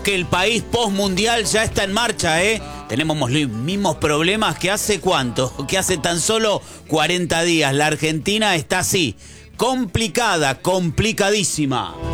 Que el país postmundial ya está en marcha, ¿eh? Tenemos los mismos problemas que hace ¿cuánto? Que hace tan solo 40 días. La Argentina está así, complicada, complicadísima.